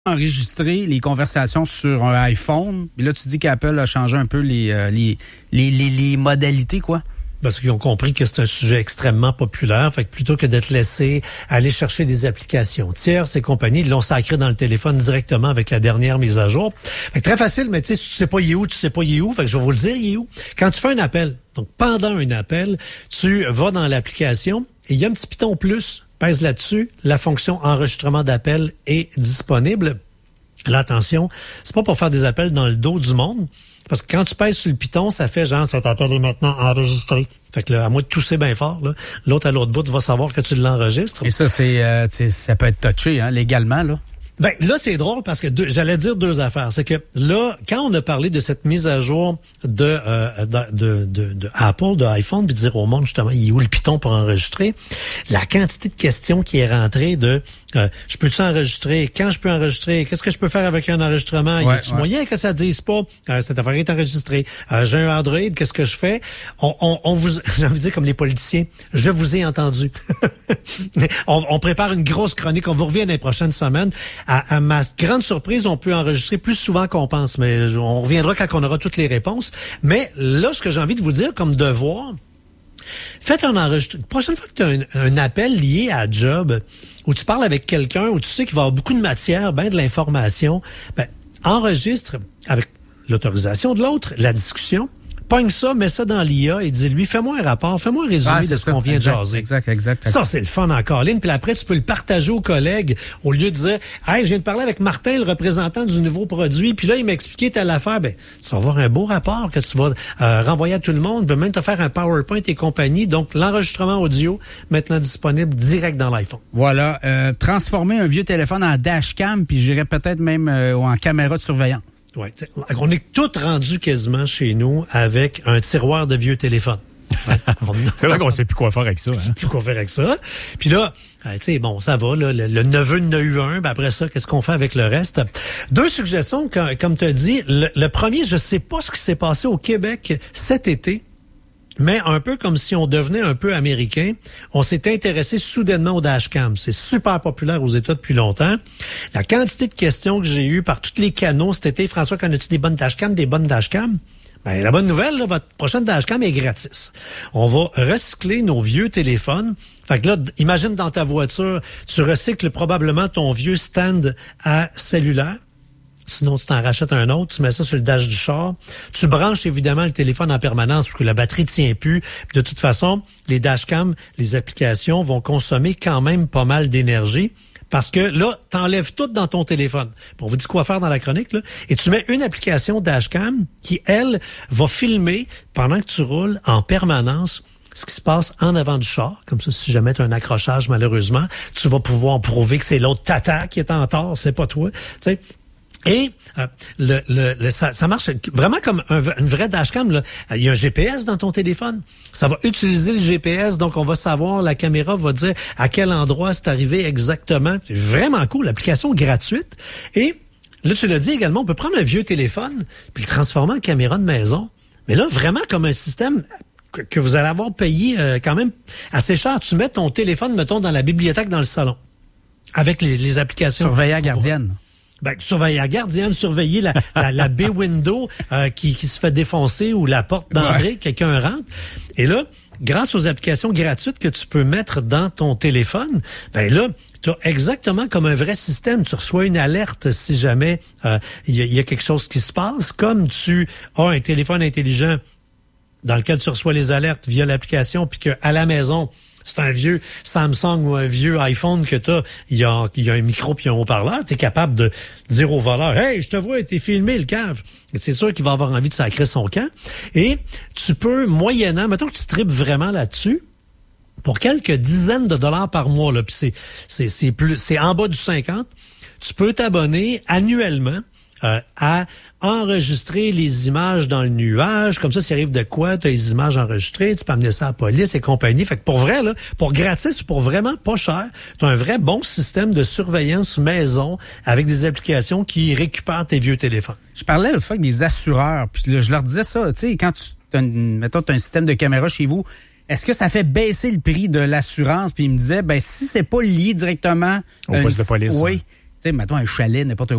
enregistrer les conversations sur un iPhone. Et là, tu dis qu'Apple a changé un peu les modalités, quoi. Parce qu'ils ont compris que c'est un sujet extrêmement populaire. Fait que plutôt que d'être laissé aller chercher des applications tierces et compagnie, ils l'ont sacré dans le téléphone directement avec la dernière mise à jour. Fait que très facile, mais tu sais, si tu sais pas il est où, tu sais pas il est où. Fait que je vais vous le dire, il est où. Quand tu fais un appel, donc pendant un appel, tu vas dans l'application et il y a un petit piton plus. Pèse là-dessus, la fonction enregistrement d'appel est disponible. Là, attention, c'est pas pour faire des appels dans le dos du monde, parce que quand tu pèses sur le piton, ça fait genre, cet appel est maintenant enregistré. Fait que là, à moins de tousser bien fort, là, l'autre à l'autre bout va savoir que tu l'enregistres. Et ça, ça peut être touché, hein, légalement, là. Ben là, c'est drôle parce que j'allais dire deux affaires. C'est que là, quand on a parlé de cette mise à jour de Apple, de iPhone, puis de dire au monde justement, il est où le piton pour enregistrer, la quantité de questions qui est rentrée de je peux-tu enregistrer? Quand je peux enregistrer? Qu'est-ce que je peux faire avec un enregistrement? Y a-t-il moyen que ça dise pas? Cette affaire est enregistrée. J'ai un Android, qu'est-ce que je fais? On vous, j'ai envie de dire comme les politiciens, je vous ai entendu. on prépare une grosse chronique, on vous revient dans les prochaines semaines. À ma grande surprise, on peut enregistrer plus souvent qu'on pense, mais on reviendra quand on aura toutes les réponses. Mais là, ce que j'ai envie de vous dire comme devoir, faites un enregistrement. La prochaine fois que tu as un appel lié à job, où tu parles avec quelqu'un, où tu sais qu'il va y avoir beaucoup de matière, ben de l'information, ben, enregistre avec l'autorisation de l'autre la discussion. Pogne ça, mets ça dans l'IA et dis-lui, fais-moi un rapport, fais-moi un résumé de ce qu'on vient de jaser. Exact. Ça, c'est le fun encore, Lynn. Puis après, tu peux le partager aux collègues au lieu de dire, hey, je viens de parler avec Martin, le représentant du nouveau produit, puis là, il m'a expliqué telle affaire. Ben, tu vas avoir un beau rapport que tu vas renvoyer à tout le monde. Tu peux même te faire un PowerPoint et compagnie. Donc, l'enregistrement audio, maintenant disponible direct dans l'iPhone. Voilà. Transformer un vieux téléphone en dashcam, puis j'irais peut-être même en caméra de surveillance. Ouais, on est tous rendus quasiment chez nous avec un tiroir de vieux téléphones. Ouais. C'est vrai qu'on sait plus quoi faire avec ça. Plus quoi faire avec ça. Puis là, tu sais, bon, ça va, là, le neveu en a eu un, ben après ça, qu'est-ce qu'on fait avec le reste? Deux suggestions, comme tu as dit. Le premier, je sais pas ce qui s'est passé au Québec cet été, mais un peu comme si on devenait un peu américain, on s'est intéressé soudainement au dashcam. C'est super populaire aux États depuis longtemps. La quantité de questions que j'ai eues par tous les canaux cet été, François, connais-tu des bonnes dashcams? Ben, la bonne nouvelle, là, votre prochaine dashcam est gratis. On va recycler nos vieux téléphones. Fait que là, imagine dans ta voiture, tu recycles probablement ton vieux stand à cellulaire. Sinon, tu t'en rachètes un autre, tu mets ça sur le dash du char. Tu branches évidemment le téléphone en permanence pour que la batterie tient plus. Puis de toute façon, les dashcams, les applications vont consommer quand même pas mal d'énergie. Parce que là, t'enlèves tout dans ton téléphone. On vous dit quoi faire dans la chronique, là. Et tu mets une application dashcam qui, elle, va filmer pendant que tu roules en permanence ce qui se passe en avant du char. Comme ça, si jamais tu as un accrochage, malheureusement, tu vas pouvoir prouver que c'est l'autre tata qui est en tort, c'est pas toi. Tu sais. Et ça marche vraiment comme une vraie dashcam. Là. Il y a un GPS dans ton téléphone. Ça va utiliser le GPS, donc on va savoir, la caméra va dire à quel endroit c'est arrivé exactement. C'est vraiment cool, l'application gratuite. Et là, tu l'as dit également, on peut prendre un vieux téléphone puis le transformer en caméra de maison. Mais là, vraiment comme un système que vous allez avoir payé quand même assez cher. Tu mets ton téléphone, mettons, dans la bibliothèque dans le salon avec les applications. Surveiller la gardienne. Ben, surveiller la gardienne, surveiller la baie window qui se fait défoncer ou la porte d'entrée, quelqu'un rentre. Et là, grâce aux applications gratuites que tu peux mettre dans ton téléphone, ben là, tu as exactement comme un vrai système. Tu reçois une alerte si jamais il y a quelque chose qui se passe. Comme tu as un téléphone intelligent dans lequel tu reçois les alertes via l'application, puis qu'à la maison, c'est un vieux Samsung ou un vieux iPhone que t'as, il y a un micro puis un haut-parleur, t'es capable de dire au voleur, « Hey, je te vois, t'es filmé, le cave! » C'est sûr qu'il va avoir envie de sacrer son camp. Et tu peux, moyennant, mettons que tu tripes vraiment là-dessus, pour quelques dizaines de dollars par mois, là, puis c'est en bas du 50, tu peux t'abonner annuellement à enregistrer les images dans le nuage. Comme ça, s'il arrive de quoi, tu as les images enregistrées, tu peux amener ça à la police et compagnie. Fait que pour vrai, là, pour gratis ou pour vraiment pas cher, tu as un vrai bon système de surveillance maison avec des applications qui récupèrent tes vieux téléphones. Je parlais l'autre fois avec des assureurs, puis je leur disais ça, tu sais, quand mettons, tu as un système de caméra chez vous, est-ce que ça fait baisser le prix de l'assurance? Puis ils me disaient, ben si c'est pas lié directement au poste de police. Oui. sais, mettons un chalet, n'importe